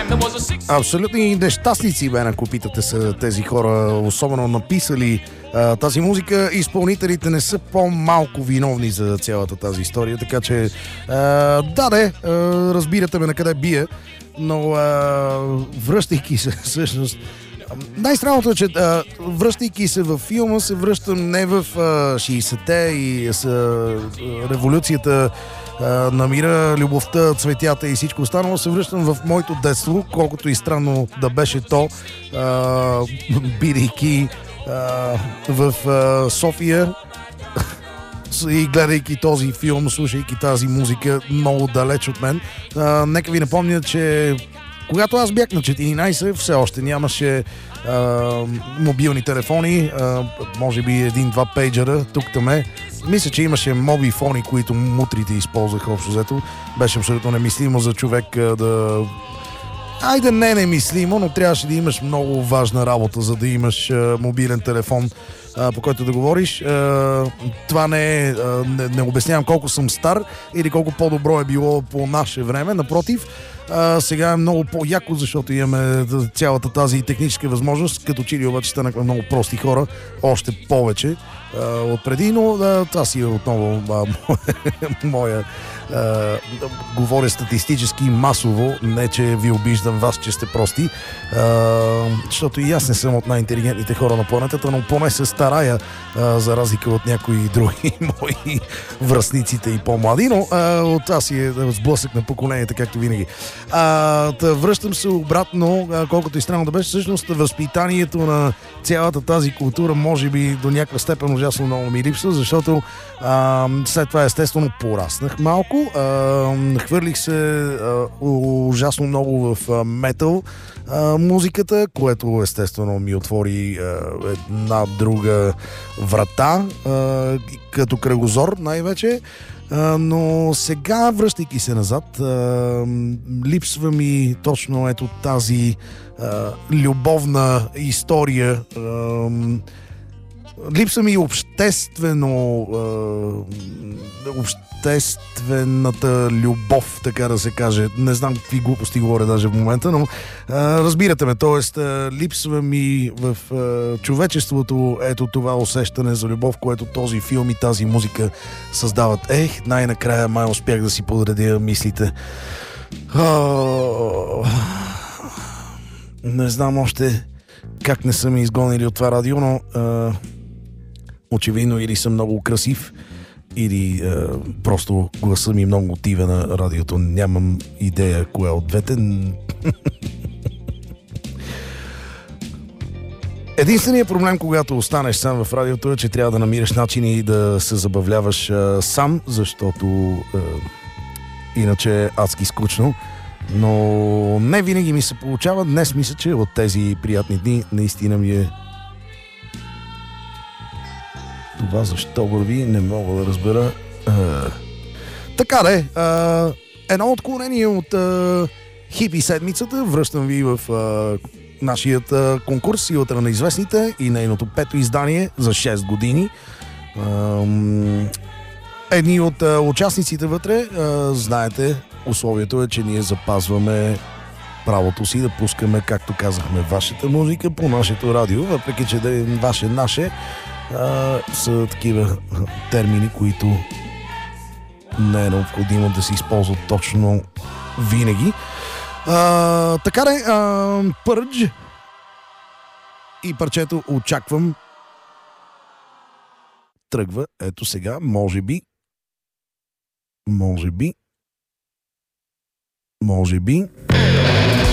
Абсолютни нещастници, бе, ако питате са тези хора, особено написали тази музика. Изпълнителите не са по-малко виновни за цялата тази история, така че разбирате ме на къде бия, но връщайки се всъщност, най-странното е, че връщайки се във филма, се връщам не в 60-те и революцията на мира, любовта, цветята и всичко останало, се връщам в моето детство, колкото и странно да беше то, бидейки в София и гледайки този филм, слушайки тази музика много далеч от мен. Нека ви напомня, че когато аз бях на 14, все още нямаше мобилни телефони, може би един-два пейджера, тук-таме. Мисля, че имаше мобифони, които мутрите използваха общо взето. Беше абсолютно немислимо за човек да... Айде, не немислимо, но трябваше да имаш много важна работа, за да имаш мобилен телефон, по който да говориш. Това не обяснявам колко съм стар или колко по-добро е било по наше време. Напротив, сега е много по-яко, защото имаме цялата тази техническа възможност, като че ли обаче станахме много прости хора, още повече отпреди, но това си е отново моя говоря статистически масово, не че ви обиждам вас, че сте прости, защото и аз не съм от най-интелигентните хора на планетата, но поне се старая, за разлика от някои други мои връстниците и по-млади, но от това си е сблъсък на поколенията, както винаги. Връщам се обратно, колкото и странно да беше, всъщност възпитанието на цялата тази култура може би до някаква степен ужасно много ми липсва, защото след това естествено пораснах малко, хвърлих се ужасно много в метал музиката, което естествено ми отвори една друга врата, като кръгозор най-вече. Но сега, връщайки се назад, липсва ми точно ето тази любовна история. Липсва ми обществената любов, така да се каже. Не знам какви глупости говоря даже в момента, но разбирате ме. Тоест, липсва ми в човечеството ето това усещане за любов, което този филм и тази музика създават. Най-накрая май успях да си подредя мислите. Не знам още как не са ми изгонили от това радио, но очевидно или съм много красив, или просто гласа ми много отива на радиото. Нямам идея коя от двете. Единственият проблем, когато останеш сам в радиото, е, че трябва да намираш начини да се забавляваш сам, защото иначе е адски скучно. Но не винаги ми се получава. Днес мисля, че от тези приятни дни наистина ми е. Това защо върви, не мога да разбера. Така де, едно отклонение от хипи седмицата. Връщам ви в нашият конкурс Силата на известните и нейното пето издание за 6 години. Едни от участниците вътре, знаете, условието е, че ние запазваме правото си да пускаме, както казахме, вашата музика по нашето радио, въпреки че да е ваше-наше, са такива термини, които не е необходимо да се използват точно винаги. Така де, Purge и парчето "Очаквам" тръгва ето сега, може би